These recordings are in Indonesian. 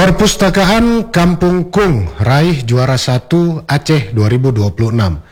Perpustakaan Kampung Kung raih juara 1 Aceh 2026.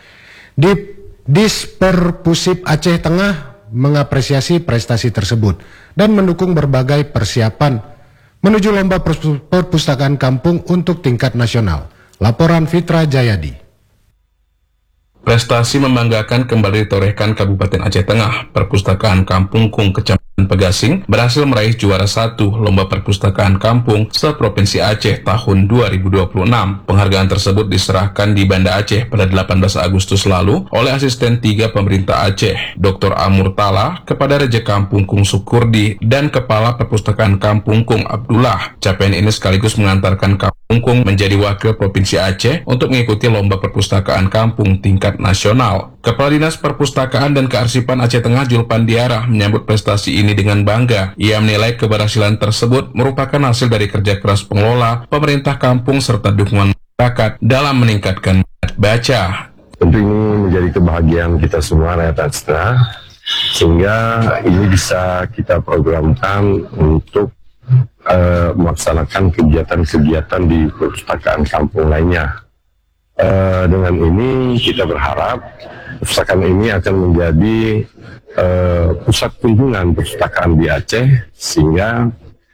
Disperpusip Aceh Tengah mengapresiasi prestasi tersebut dan mendukung berbagai persiapan menuju lomba perpustakaan kampung untuk tingkat nasional. Laporan Fitra Jayadi. Prestasi membanggakan kembali ditorehkan Kabupaten Aceh Tengah. Perpustakaan Kampung Kung Kecamatan Pegasing berhasil meraih juara 1 Lomba Perpustakaan Kampung se-Provinsi Aceh tahun 2026. Penghargaan tersebut diserahkan di Banda Aceh pada 18 Agustus lalu oleh Asisten 3 Pemerintah Aceh, Dr. Amur Tala, kepada Raja Kampung Kung Sukurdi dan Kepala Perpustakaan Kampung Kung Abdullah. Capaian ini sekaligus mengantarkan Kampung Kung menjadi wakil Provinsi Aceh untuk mengikuti Lomba Perpustakaan Kampung tingkat nasional. Kepala Dinas Perpustakaan dan Kearsipan Aceh Tengah Julpan Diarah menyambut prestasi ini dengan bangga. Ia menilai keberhasilan tersebut merupakan hasil dari kerja keras pengelola, pemerintah kampung serta dukungan masyarakat dalam meningkatkan minat baca. Tentu ini menjadi kebahagiaan kita semua rakyat Aceh Tengah, sehingga ini bisa kita programkan untuk melaksanakan kegiatan-kegiatan di perpustakaan kampung lainnya. Dengan ini kita berharap perpustakaan ini akan menjadi pusat kunjungan perpustakaan di Aceh, sehingga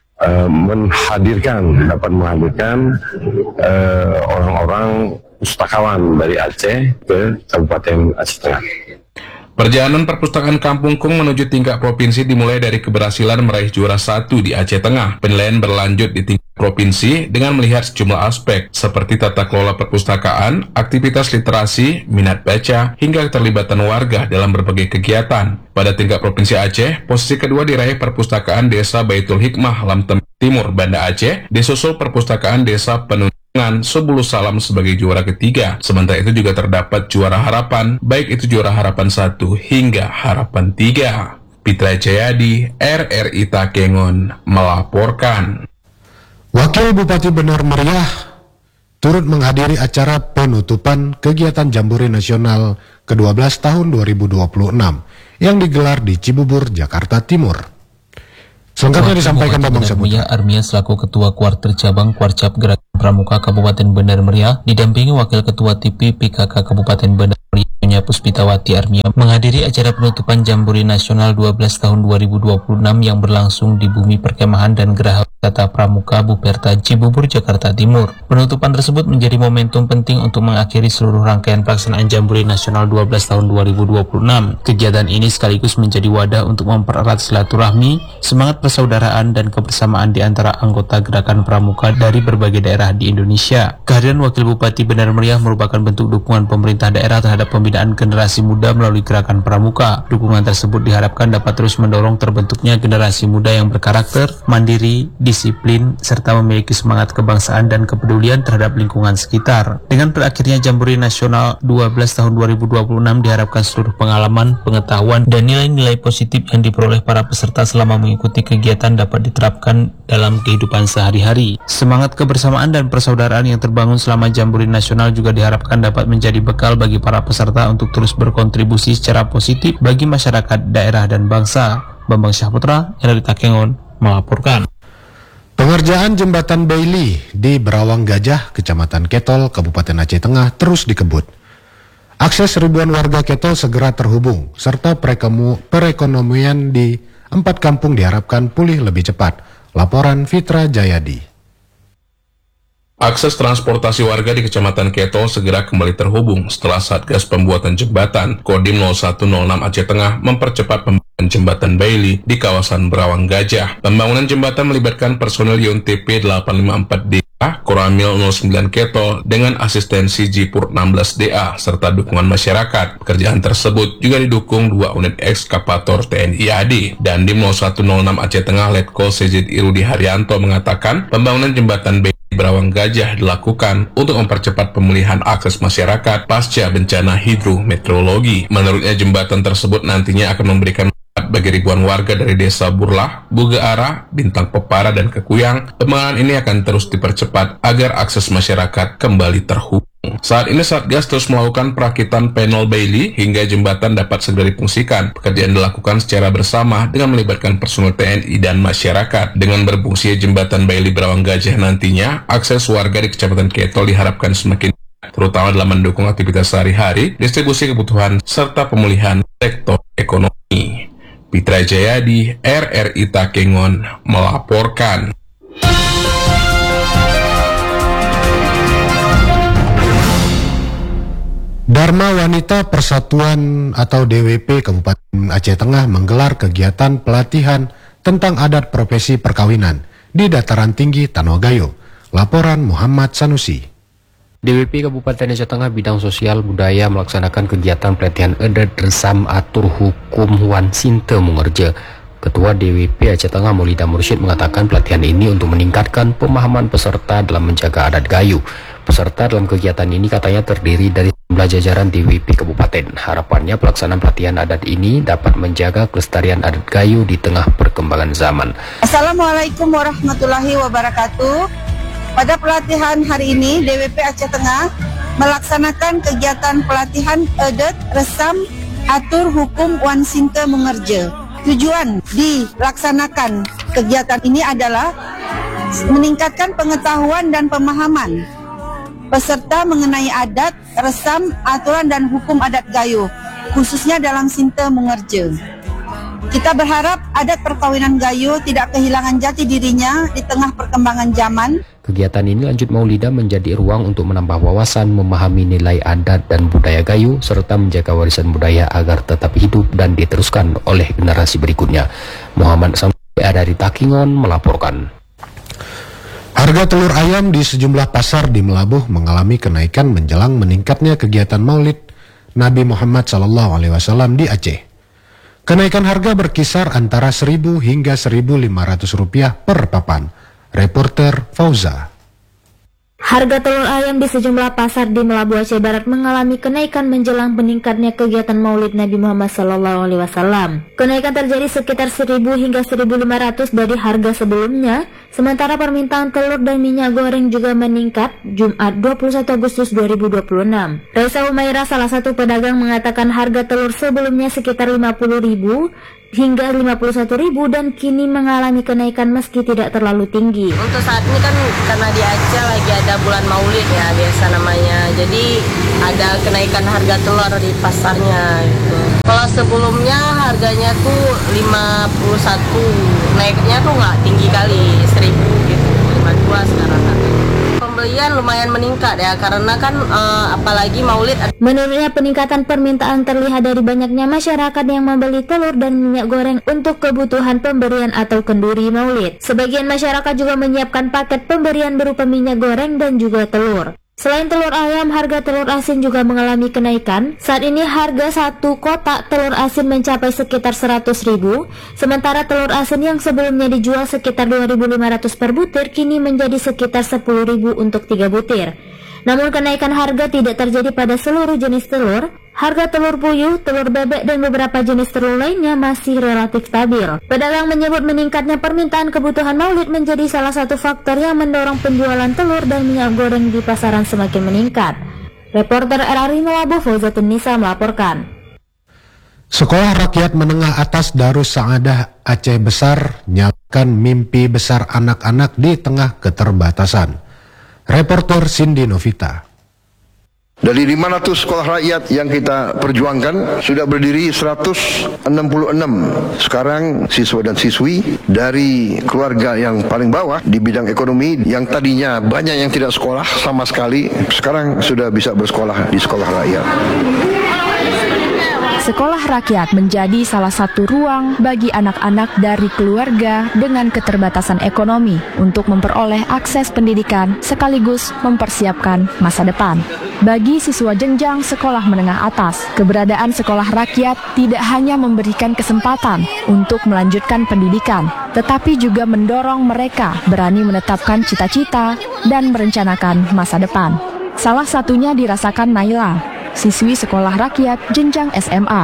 dapat menghadirkan orang-orang pustakawan dari Aceh ke Kabupaten Aceh Tengah. Perjalanan Perpustakaan Kampung Kung menuju tingkat provinsi dimulai dari keberhasilan meraih juara 1 di Aceh Tengah. Penilaian berlanjut di tingkat provinsi dengan melihat sejumlah aspek seperti tata kelola perpustakaan, aktivitas literasi, minat baca, hingga keterlibatan warga dalam berbagai kegiatan. Pada tingkat provinsi Aceh, posisi kedua diraih Perpustakaan Desa Baitul Hikmah Lamtem Timur, Banda Aceh, disusul Perpustakaan Desa Penunjungan Sebulu Salam sebagai juara ketiga. Sementara itu juga terdapat juara harapan, baik itu juara harapan 1 hingga harapan 3. Fitra Jayadi, RRI Takengon, melaporkan. Wakil Bupati Benar Meriah turut menghadiri acara penutupan kegiatan Jambore Nasional ke-12 tahun 2026 yang digelar di Cibubur, Jakarta Timur. Selengkapnya disampaikan Bambang Saputra. Armia selaku Ketua Kuartir Cabang Kuarcap Gerakan Pramuka Kabupaten Benar Meriah didampingi Wakil Ketua TV PKK Kabupaten Benar Meriah Puspitawati Armia menghadiri acara penutupan Jambore Nasional 12 tahun 2026 yang berlangsung di Bumi Perkemahan dan Geraha Wisata Pramuka Buperta Cibubur, Jakarta Timur. Penutupan tersebut menjadi momentum penting untuk mengakhiri seluruh rangkaian pelaksanaan Jambore Nasional 12 tahun 2026. Kegiatan ini sekaligus menjadi wadah untuk mempererat silaturahmi, semangat persaudaraan dan kebersamaan di antara anggota Gerakan Pramuka dari berbagai daerah di Indonesia. Kehadiran Wakil Bupati Benar Meriah merupakan bentuk dukungan pemerintah daerah terhadap pembinaan generasi muda melalui Gerakan Pramuka. Dukungan tersebut diharapkan dapat terus mendorong terbentuknya generasi muda yang berkarakter, mandiri, disiplin, serta memiliki semangat kebangsaan dan kepedulian terhadap lingkungan sekitar. Dengan berakhirnya Jambore Nasional 12 tahun 2026 diharapkan seluruh pengalaman, pengetahuan, dan nilai-nilai positif yang diperoleh para peserta selama mengikuti kegiatan dapat diterapkan dalam kehidupan sehari-hari. Semangat kebersamaan dan persaudaraan yang terbangun selama Jambore Nasional juga diharapkan dapat menjadi bekal bagi para peserta untuk terus berkontribusi secara positif bagi masyarakat, daerah, dan bangsa. Bambang Saputra, RRI Takengon, melaporkan. Pengerjaan jembatan Bailey di Berawang Gajah, Kecamatan Ketol, Kabupaten Aceh Tengah terus dikebut. Akses ribuan warga Ketol segera terhubung, serta perekonomian di 4 kampung diharapkan pulih lebih cepat. Laporan Fitra Jayadi. Akses transportasi warga di Kecamatan Ketol segera kembali terhubung setelah Satgas Pembuatan Jembatan Kodim 0106 Aceh Tengah mempercepat pembangunan jembatan Bailey di kawasan Berawang Gajah. Pembangunan jembatan melibatkan personel YONTP 854DA, Koramil 09 Ketol dengan asistensi Jipur 16DA serta dukungan masyarakat. Pekerjaan tersebut juga didukung 2 unit ekskavator TNI AD. Dan Dim 0106 Aceh Tengah Letkol CZ Irudi Haryanto mengatakan pembangunan jembatan Bailey Berawang Gajah dilakukan untuk mempercepat pemulihan akses masyarakat pasca bencana hidrometeorologi. Menurutnya jembatan tersebut nantinya akan memberikan manfaat bagi ribuan warga dari desa Burlah, Bugeara, Bintang Pepara, dan Kekuyang. Pembangunan ini akan terus dipercepat agar akses masyarakat kembali terhubung. Saat ini Satgas terus melakukan perakitan panel Bailey hingga jembatan dapat segera difungsikan. Pekerjaan dilakukan secara bersama dengan melibatkan personel TNI dan masyarakat. Dengan berfungsinya jembatan Bailey Berawang Gajah nantinya, akses warga di Kecamatan Ketol diharapkan semakin terutama dalam mendukung aktivitas sehari-hari, distribusi kebutuhan, serta pemulihan sektor ekonomi. Pitra Jayadi, RRI Takengon, melaporkan. Dharma Wanita Persatuan atau DWP Kabupaten Aceh Tengah menggelar kegiatan pelatihan tentang adat profesi perkawinan di dataran tinggi Tanogayo. Laporan Muhammad Sanusi. DWP Kabupaten Aceh Tengah bidang sosial budaya melaksanakan kegiatan pelatihan adat resam atur hukum Wan Sinte Mungerje. Ketua DWP Aceh Tengah Maulida Mursyid mengatakan pelatihan ini untuk meningkatkan pemahaman peserta dalam menjaga adat gayo. Peserta dalam kegiatan ini katanya terdiri dari sejumlah jajaran DWP Kabupaten. Harapannya pelaksanaan pelatihan adat ini dapat menjaga kelestarian adat gayo di tengah perkembangan zaman. Assalamualaikum warahmatullahi wabarakatuh. Pada pelatihan hari ini, DWP Aceh Tengah melaksanakan kegiatan pelatihan adat resam atur hukum Wan Sinte Mungerje. Tujuan dilaksanakan kegiatan ini adalah meningkatkan pengetahuan dan pemahaman peserta mengenai adat, resam, aturan dan hukum adat gayo, khususnya dalam Sinte Mungerje. Kita berharap adat perkawinan gayo tidak kehilangan jati dirinya di tengah perkembangan zaman. Kegiatan ini lanjut Maulida menjadi ruang untuk menambah wawasan, memahami nilai adat dan budaya gayo, serta menjaga warisan budaya agar tetap hidup dan diteruskan oleh generasi berikutnya. Muhammad Sanusi dari Takengon melaporkan. Harga telur ayam di sejumlah pasar di Melabuh mengalami kenaikan menjelang meningkatnya kegiatan Maulid Nabi Muhammad SAW di Aceh. Kenaikan harga berkisar antara Rp1.000 hingga Rp1.500 per papan. Reporter Fauza. Harga telur ayam di sejumlah pasar di Melabuh Aceh Barat mengalami kenaikan menjelang meningkatnya kegiatan Maulid Nabi Muhammad SAW. Kenaikan terjadi sekitar 1.000 hingga 1.500 dari harga sebelumnya, sementara permintaan telur dan minyak goreng juga meningkat Jumat 21 Agustus 2026. Reza Umaira, salah satu pedagang, mengatakan harga telur sebelumnya sekitar 50.000 hingga 51.000 dan kini mengalami kenaikan meski tidak terlalu tinggi. Untuk saat ini kan karena di Aceh lagi ada bulan Maulid ya biasa namanya, jadi ada kenaikan harga telur di pasarnya gitu. Kalau sebelumnya harganya tuh 51, naiknya tuh nggak tinggi kali, 1.000 gitu, 52 sekarang harganya. Pembelian lumayan meningkat ya karena kan apalagi Maulid. Menurutnya peningkatan permintaan terlihat dari banyaknya masyarakat yang membeli telur dan minyak goreng untuk kebutuhan pemberian atau kenduri Maulid. Sebagian masyarakat juga menyiapkan paket pemberian berupa minyak goreng dan juga telur. Selain telur ayam, harga telur asin juga mengalami kenaikan. Saat ini harga satu kotak telur asin mencapai sekitar 100.000, sementara telur asin yang sebelumnya dijual sekitar 2.500 per butir kini menjadi sekitar 10.000 untuk 3 butir. Namun kenaikan harga tidak terjadi pada seluruh jenis telur. Harga telur puyuh, telur bebek, dan beberapa jenis telur lainnya masih relatif stabil. Pedagang menyebut meningkatnya permintaan kebutuhan Maulid menjadi salah satu faktor yang mendorong penjualan telur dan minyak goreng di pasaran semakin meningkat. Reporter RRI Melabuh Fauzatun Nisa melaporkan. Sekolah Rakyat Menengah Atas Darus Saadah Aceh Besar nyalakan mimpi besar anak-anak di tengah keterbatasan. Reporter Cindy Novita. Dari 500 sekolah rakyat yang kita perjuangkan, sudah berdiri 166. Sekarang siswa dan siswi dari keluarga yang paling bawah di bidang ekonomi, yang tadinya banyak yang tidak sekolah sama sekali, sekarang sudah bisa bersekolah di sekolah rakyat. Sekolah rakyat menjadi salah satu ruang bagi anak-anak dari keluarga dengan keterbatasan ekonomi untuk memperoleh akses pendidikan sekaligus mempersiapkan masa depan. Bagi siswa jenjang sekolah menengah atas, keberadaan sekolah rakyat tidak hanya memberikan kesempatan untuk melanjutkan pendidikan, tetapi juga mendorong mereka berani menetapkan cita-cita dan merencanakan masa depan. Salah satunya dirasakan Naila, siswi sekolah rakyat jenjang SMA.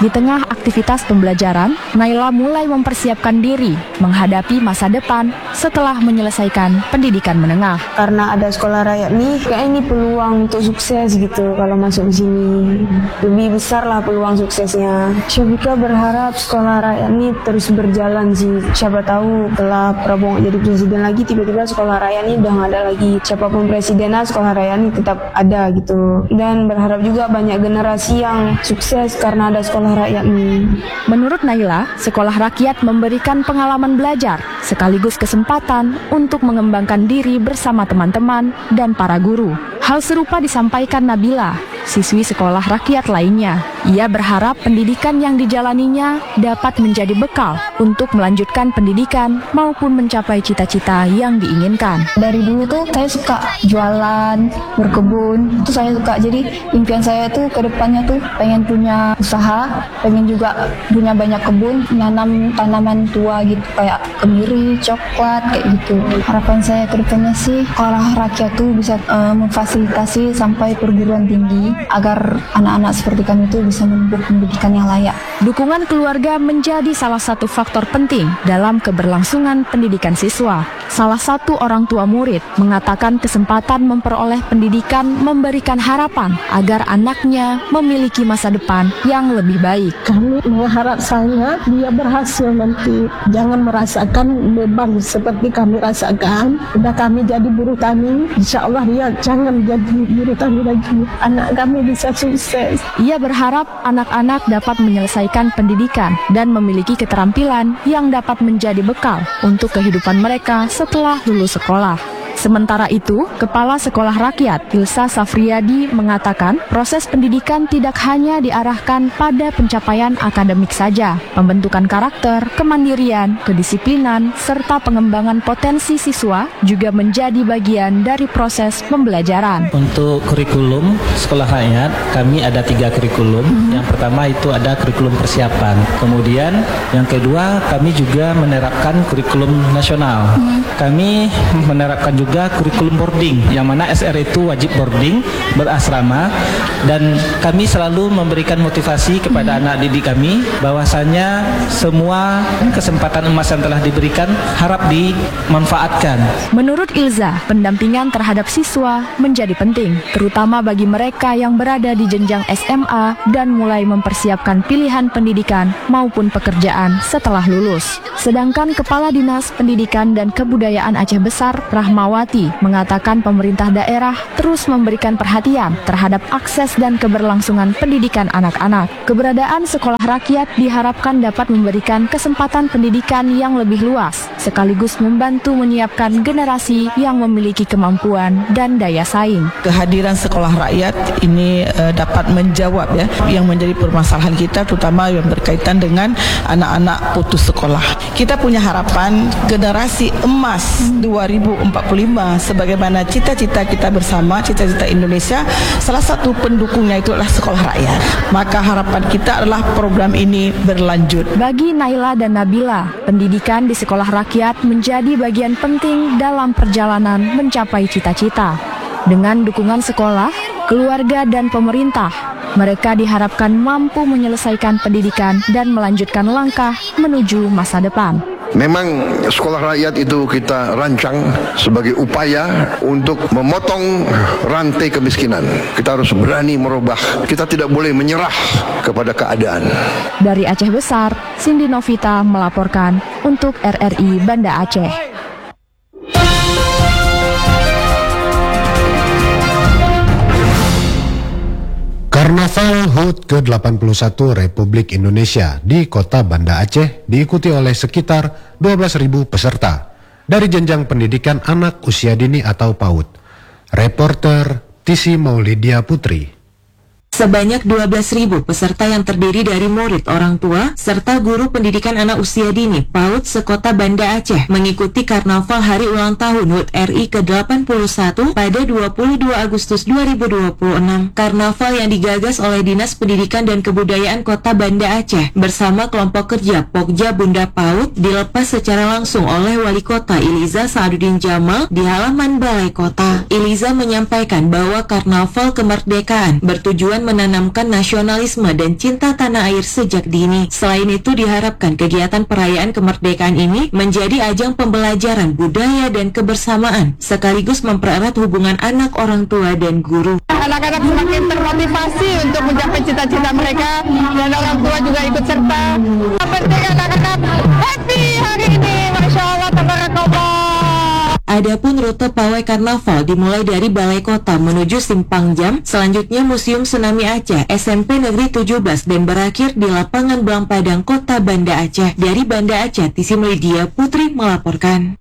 Di tengah aktivitas pembelajaran, Naila mulai mempersiapkan diri menghadapi masa depan setelah menyelesaikan pendidikan menengah. Karena ada sekolah rakyat nih, kayak ini peluang untuk sukses gitu kalau masuk di sini. Lebih besar lah peluang suksesnya. Syabika berharap sekolah rakyat ini terus berjalan sih. Siapa tahu setelah Prabowo jadi presiden lagi, tiba-tiba sekolah rakyat ini udah nggak ada lagi. Siapapun presidennya, sekolah rakyat ini tetap ada gitu. Dan berharap juga banyak generasi yang sukses karena ada sekolah rakyat nih. Menurut Naila, sekolah rakyat memberikan pengalaman belajar sekaligus kesempatan untuk mengembangkan diri bersama teman-teman dan para guru. Hal serupa disampaikan Nabila, siswi sekolah rakyat lainnya. Ia berharap pendidikan yang dijalaninya dapat menjadi bekal untuk melanjutkan pendidikan maupun mencapai cita-cita yang diinginkan. Dari dulu tuh saya suka jualan, berkebun, itu saya suka. Jadi impian saya tuh ke depannya tuh pengen punya usaha, pengen juga punya banyak kebun, nanam tanaman tua gitu kayak kemiri, coklat kayak gitu. Harapan saya ke depannya sih sekolah rakyat tuh bisa memfasilitasi sampai perguruan tinggi agar anak-anak seperti kami tuh bisa menempuh pendidikan yang layak. Dukungan keluarga menjadi salah satu faktor penting dalam keberlangsungan pendidikan siswa. Salah satu orang tua murid mengatakan kesempatan memperoleh pendidikan memberikan harapan agar anaknya memiliki masa depan yang lebih baik. Kami mengharap dia berhasil nanti. Jangan merasakan beban seperti kami rasakan. Udah kami jadi buruh tani, insya Allah dia jangan jadi buruh tani lagi. Anak kami bisa sukses. Ia berharap anak-anak dapat menyelesaikan pendidikan dan memiliki keterampilan yang dapat menjadi bekal untuk kehidupan mereka setelah lulus sekolah. Sementara itu, Kepala Sekolah Rakyat Ilsa Safriyadi mengatakan proses pendidikan tidak hanya diarahkan pada pencapaian akademik saja. Pembentukan karakter, kemandirian, kedisiplinan, serta pengembangan potensi siswa juga menjadi bagian dari proses pembelajaran. Untuk kurikulum Sekolah Rakyat, kami ada 3 kurikulum. Yang pertama itu ada kurikulum persiapan. Kemudian yang kedua, kami juga menerapkan kurikulum nasional. Kami menerapkan juga kurikulum boarding, yang mana SR itu wajib boarding, berasrama, dan kami selalu memberikan motivasi kepada anak didik kami bahwasanya semua kesempatan emas yang telah diberikan harap dimanfaatkan. Menurut Ilza, pendampingan terhadap siswa menjadi penting, terutama bagi mereka yang berada di jenjang SMA dan mulai mempersiapkan pilihan pendidikan maupun pekerjaan setelah lulus. Sedangkan Kepala Dinas Pendidikan dan Kebudayaan Aceh Besar, Rahmawati, mengatakan pemerintah daerah terus memberikan perhatian terhadap akses dan keberlangsungan pendidikan anak-anak. Keberadaan sekolah rakyat diharapkan dapat memberikan kesempatan pendidikan yang lebih luas, sekaligus membantu menyiapkan generasi yang memiliki kemampuan dan daya saing. Kehadiran sekolah rakyat ini dapat menjawab yang menjadi permasalahan kita, terutama yang berkaitan dengan anak-anak putus sekolah. Kita punya harapan generasi emas 2045 sebagaimana cita-cita kita bersama, cita-cita Indonesia, salah satu pendukungnya itu adalah sekolah rakyat. Maka harapan kita adalah program ini berlanjut. Bagi Naila dan Nabila, pendidikan di sekolah rakyat menjadi bagian penting dalam perjalanan mencapai cita-cita. Dengan dukungan sekolah, keluarga dan pemerintah, mereka diharapkan mampu menyelesaikan pendidikan dan melanjutkan langkah menuju masa depan. Memang sekolah rakyat itu kita rancang sebagai upaya untuk memotong rantai kemiskinan. Kita harus berani merubah. Kita tidak boleh menyerah kepada keadaan. Dari Aceh Besar, Cindy Novita melaporkan untuk RRI Banda Aceh. Karnaval HUT ke-81 Republik Indonesia di Kota Banda Aceh diikuti oleh sekitar 12.000 peserta dari jenjang pendidikan anak usia dini atau PAUD. Reporter Tisi Maulidia Putri. Sebanyak 12.000 peserta yang terdiri dari murid, orang tua, serta guru pendidikan anak usia dini PAUD sekota Banda Aceh mengikuti Karnaval Hari Ulang Tahun HUT RI ke-81 pada 22 Agustus 2026. Karnaval yang digagas oleh Dinas Pendidikan dan Kebudayaan Kota Banda Aceh bersama kelompok kerja Pokja Bunda PAUD dilepas secara langsung oleh Wali Kota Iliza Sa'aduddin Jamal di halaman Balai Kota. Iliza menyampaikan bahwa Karnaval Kemerdekaan bertujuan menanamkan nasionalisme dan cinta tanah air sejak dini. Selain itu, diharapkan kegiatan perayaan kemerdekaan ini menjadi ajang pembelajaran budaya dan kebersamaan, sekaligus mempererat hubungan anak, orang tua, dan guru. Anak-anak semakin termotivasi untuk mencapai cita-cita mereka, dan orang tua juga ikut serta. Yang penting anak-anak happy hari ini, Masya Allah, tabarakallah. Adapun rute pawai karnaval dimulai dari Balai Kota menuju Simpang Jam, selanjutnya Museum Tsunami Aceh, SMP Negeri 17, dan berakhir di Lapangan Belang Padang, Kota Banda Aceh. Dari Banda Aceh, Tisi Melia Putri melaporkan.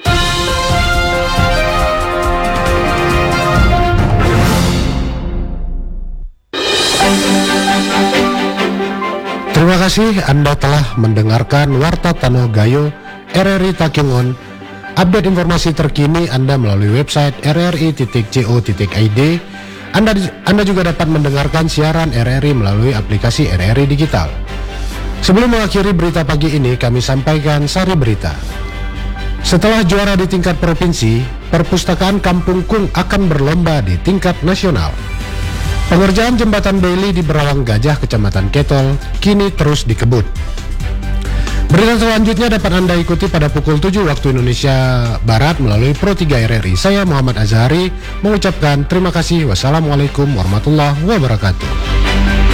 Terima kasih Anda telah mendengarkan Warta Tanoh Gayo RRI Takengon. Update informasi terkini Anda melalui website rri.co.id. Anda juga dapat mendengarkan siaran RRI melalui aplikasi RRI Digital. Sebelum mengakhiri berita pagi ini, kami sampaikan sari berita. Setelah juara di tingkat provinsi, perpustakaan Kampung Kung akan berlomba di tingkat nasional. Pengerjaan jembatan Bailey di Berawang Gajah, Kecamatan Ketol, kini terus dikebut. Berita selanjutnya dapat Anda ikuti pada pukul 7 waktu Indonesia Barat melalui Pro 3 RRI. Saya Muhammad Azhari mengucapkan terima kasih. Wassalamualaikum warahmatullahi wabarakatuh.